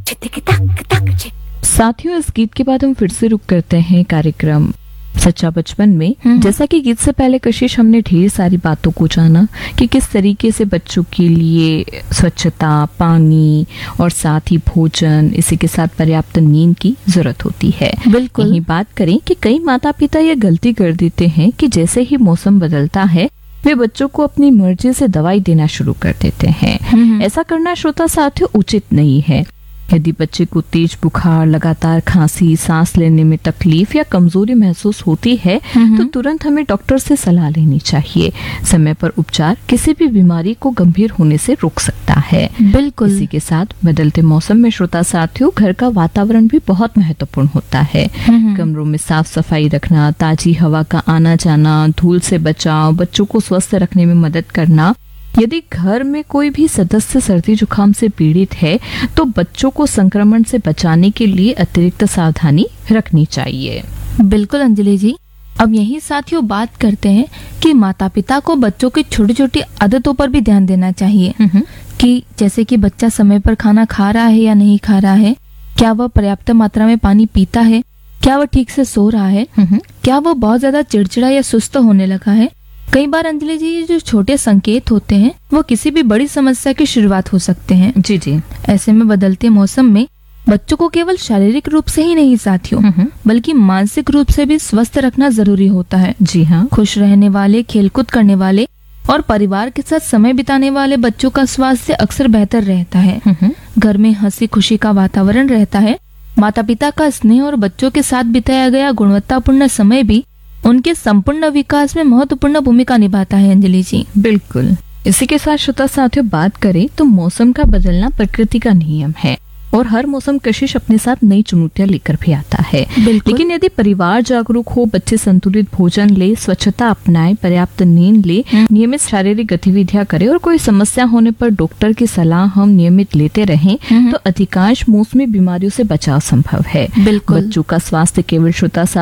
साथियों, इस गीत के बाद हम फिर से रुक करते हैं कार्यक्रम सच्चा बचपन में। जैसा कि गीत से पहले कशिश हमने ढेर सारी बातों को जाना कि किस तरीके से बच्चों के लिए स्वच्छता, पानी और साथ ही भोजन, इसी के साथ पर्याप्त नींद की जरूरत होती है। बिल्कुल। यही बात करें कि कई माता पिता ये गलती कर देते हैं कि जैसे ही मौसम बदलता है वे बच्चों को अपनी मर्जी से दवाई देना शुरू कर देते हैं। ऐसा करना श्रोता साथियों उचित नहीं है। यदि बच्चे को तेज बुखार, लगातार खांसी, सांस लेने में तकलीफ या कमजोरी महसूस होती है तो तुरंत हमें डॉक्टर से सलाह लेनी चाहिए। समय पर उपचार किसी भी बीमारी को गंभीर होने से रोक सकता है। बिल्कुल। इसी के साथ बदलते मौसम में श्रोता साथियों घर का वातावरण भी बहुत महत्वपूर्ण होता है। कमरों में साफ सफाई रखना, ताजी हवा का आना जाना, धूल से बचाव, बच्चों को स्वस्थ रखने में मदद करना। यदि घर में कोई भी सदस्य सर्दी जुकाम से पीड़ित है तो बच्चों को संक्रमण से बचाने के लिए अतिरिक्त सावधानी रखनी चाहिए। बिल्कुल अंजलि जी। अब यही साथियों बात करते हैं कि माता पिता को बच्चों की छोटी छोटी आदतों पर भी ध्यान देना चाहिए कि जैसे कि बच्चा समय पर खाना खा रहा है या नहीं खा रहा है, क्या वह पर्याप्त मात्रा में पानी पीता है, क्या वह ठीक से सो रहा है, क्या वह बहुत ज्यादा चिड़चिड़ा या सुस्त होने लगा है। कई बार अंजलि जी ये जो छोटे संकेत होते हैं वो किसी भी बड़ी समस्या की शुरुआत हो सकते हैं। जी जी। ऐसे में बदलते मौसम में बच्चों को केवल शारीरिक रूप से ही नहीं साथियों बल्कि मानसिक रूप से भी स्वस्थ रखना जरूरी होता है। जी हाँ। खुश रहने वाले, खेलकूद करने वाले और परिवार के साथ समय बिताने वाले बच्चों का स्वास्थ्य अक्सर बेहतर रहता है। घर में हंसी खुशी का वातावरण रहता है। माता पिता का स्नेह और बच्चों के साथ बिताया गया गुणवत्तापूर्ण समय भी उनके संपूर्ण विकास में महत्वपूर्ण भूमिका निभाता है। अंजलि जी बिल्कुल। इसी के साथ श्रोता साथियों बात करें तो मौसम का बदलना प्रकृति का नियम है और हर मौसम कशिश अपने साथ नई चुनौतियां लेकर भी आता है। लेकिन यदि परिवार जागरूक हो, बच्चे संतुलित भोजन ले, स्वच्छता अपनाए, पर्याप्त नींद ले, नियमित शारीरिक गतिविधियां करे और कोई समस्या होने पर डॉक्टर की सलाह हम नियमित लेते रहें तो अधिकांश मौसमी बीमारियों से बचाव संभव है। बिल्कुल। बच्चों का स्वास्थ्य केवल श्रोता